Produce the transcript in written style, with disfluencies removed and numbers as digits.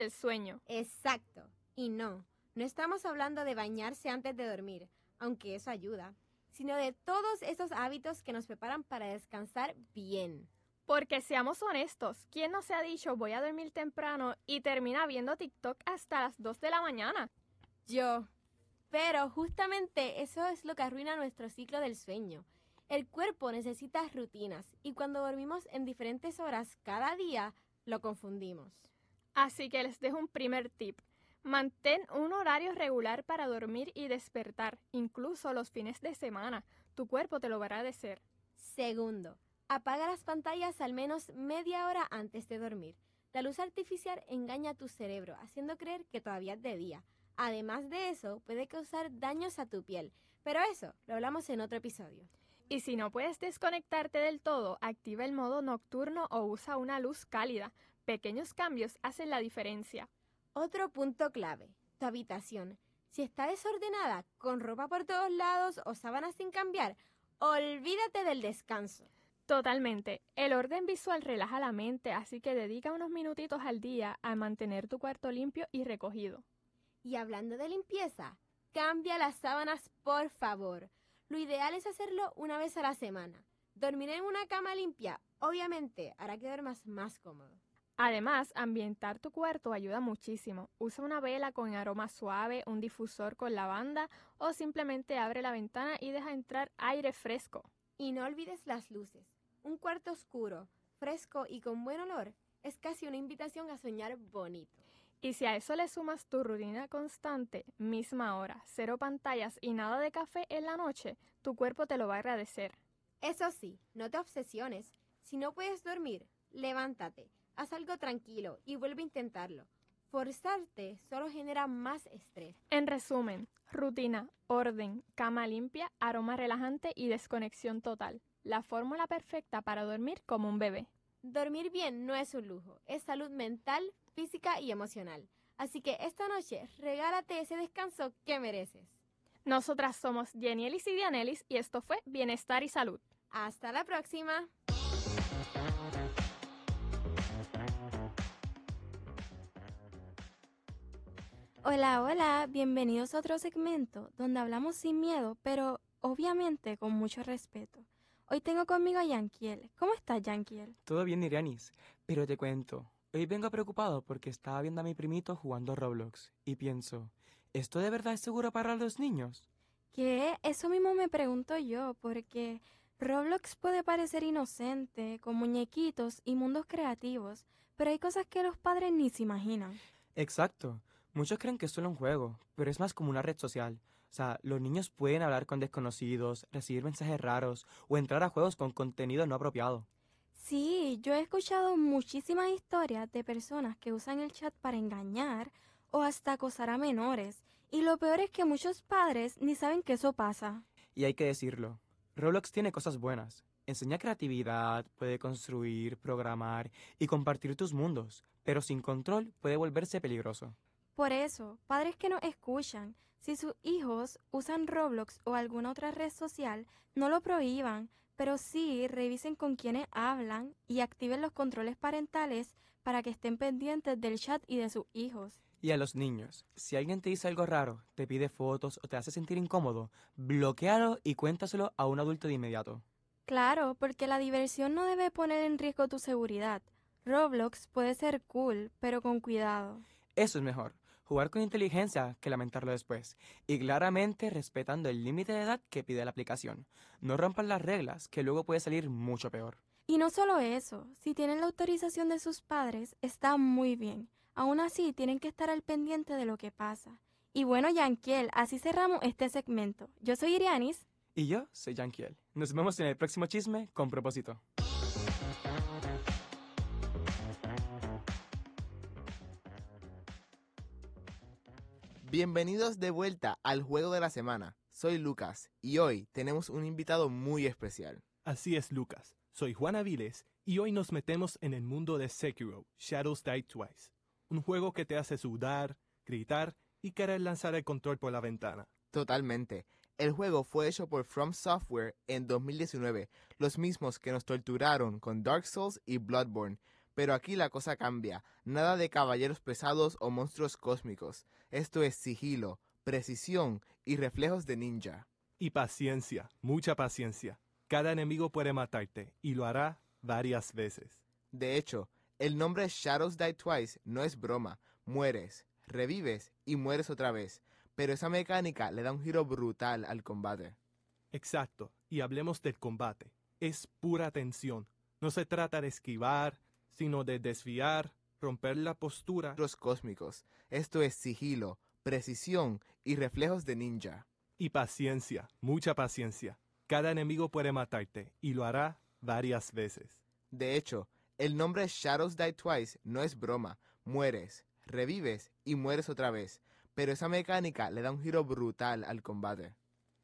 el sueño. Exacto. Y no estamos hablando de bañarse antes de dormir, aunque eso ayuda, sino de todos esos hábitos que nos preparan para descansar bien. Porque seamos honestos, ¿quién no se ha dicho voy a dormir temprano y termina viendo TikTok hasta las 2 de la mañana? Yo. Pero justamente eso es lo que arruina nuestro ciclo del sueño. El cuerpo necesita rutinas y cuando dormimos en diferentes horas cada día, lo confundimos. Así que les dejo un primer tip. Mantén un horario regular para dormir y despertar, incluso los fines de semana. Tu cuerpo te lo va a agradecer. Segundo, apaga las pantallas al menos media hora antes de dormir. La luz artificial engaña a tu cerebro, haciendo creer que todavía es de día. Además de eso, puede causar daños a tu piel, pero eso lo hablamos en otro episodio. Y si no puedes desconectarte del todo, activa el modo nocturno o usa una luz cálida. Pequeños cambios hacen la diferencia. Otro punto clave, tu habitación. Si está desordenada, con ropa por todos lados o sábanas sin cambiar, olvídate del descanso. Totalmente. El orden visual relaja la mente, así que dedica unos minutitos al día a mantener tu cuarto limpio y recogido. Y hablando de limpieza, cambia las sábanas por favor. Lo ideal es hacerlo una vez a la semana. Dormir en una cama limpia, obviamente, hará que duermas más cómodo. Además, ambientar tu cuarto ayuda muchísimo. Usa una vela con aroma suave, un difusor con lavanda o simplemente abre la ventana y deja entrar aire fresco. Y no olvides las luces. Un cuarto oscuro, fresco y con buen olor es casi una invitación a soñar bonito. Y si a eso le sumas tu rutina constante, misma hora, cero pantallas y nada de café en la noche, tu cuerpo te lo va a agradecer. Eso sí, no te obsesiones. Si no puedes dormir, levántate, haz algo tranquilo y vuelve a intentarlo. Forzarte solo genera más estrés. En resumen, rutina, orden, cama limpia, aroma relajante y desconexión total. La fórmula perfecta para dormir como un bebé. Dormir bien no es un lujo, es salud mental, física y emocional. Así que esta noche regálate ese descanso que mereces. Nosotras somos Jenielis y Dianelis y esto fue Bienestar y Salud. Hasta la próxima. Hola, hola, bienvenidos a otro segmento donde hablamos sin miedo, pero obviamente con mucho respeto. Hoy tengo conmigo a Yankiel. ¿Cómo estás, Yankiel? Todo bien, Iranis, pero te cuento. Hoy vengo preocupado porque estaba viendo a mi primito jugando Roblox y pienso, ¿esto de verdad es seguro para los niños? Que eso mismo me pregunto yo, porque Roblox puede parecer inocente, con muñequitos y mundos creativos, pero hay cosas que los padres ni se imaginan. Exacto. Muchos creen que es solo un juego, pero es más como una red social. O sea, los niños pueden hablar con desconocidos, recibir mensajes raros o entrar a juegos con contenido no apropiado. Sí, yo he escuchado muchísimas historias de personas que usan el chat para engañar o hasta acosar a menores, y lo peor es que muchos padres ni saben que eso pasa. Y hay que decirlo, Roblox tiene cosas buenas. Enseña creatividad, puede construir, programar y compartir tus mundos, pero sin control puede volverse peligroso. Por eso, padres que nos escuchan, si sus hijos usan Roblox o alguna otra red social, no lo prohíban, pero sí revisen con quiénes hablan y activen los controles parentales para que estén pendientes del chat y de sus hijos. Y a los niños, si alguien te dice algo raro, te pide fotos o te hace sentir incómodo, bloquéalo y cuéntaselo a un adulto de inmediato. Claro, porque la diversión no debe poner en riesgo tu seguridad. Roblox puede ser cool, pero con cuidado. Eso es mejor, jugar con inteligencia que lamentarlo después, y claramente respetando el límite de edad que pide la aplicación. No rompan las reglas, que luego puede salir mucho peor. Y no solo eso, si tienen la autorización de sus padres, está muy bien. Aún así, tienen que estar al pendiente de lo que pasa. Y bueno, Yankiel, así cerramos este segmento. Yo soy Irianis. Y yo soy Yankiel. Nos vemos en el próximo chisme con propósito. Bienvenidos de vuelta al Juego de la Semana. Soy Lucas y hoy tenemos un invitado muy especial. Así es, Lucas. Soy Juan Aviles y hoy nos metemos en el mundo de Sekiro, Shadows Die Twice. Un juego que te hace sudar, gritar y querer lanzar el control por la ventana. Totalmente. El juego fue hecho por From Software en 2019, los mismos que nos torturaron con Dark Souls y Bloodborne. Pero aquí la cosa cambia. Nada de caballeros pesados o monstruos cósmicos. Esto es sigilo, precisión y reflejos de ninja. Y paciencia, mucha paciencia. Cada enemigo puede matarte y lo hará varias veces. De hecho, el nombre Shadows Die Twice no es broma. Mueres, revives y mueres otra vez. Pero esa mecánica le da un giro brutal al combate. Exacto, y hablemos del combate. Es pura tensión. No se trata de esquivar, sino de desviar, romper la postura. Monstruos cósmicos. Esto es sigilo, precisión y reflejos de ninja. Y paciencia, mucha paciencia. Cada enemigo puede matarte y lo hará varias veces. De hecho, el nombre Shadows Die Twice no es broma. Mueres, revives y mueres otra vez. Pero esa mecánica le da un giro brutal al combate.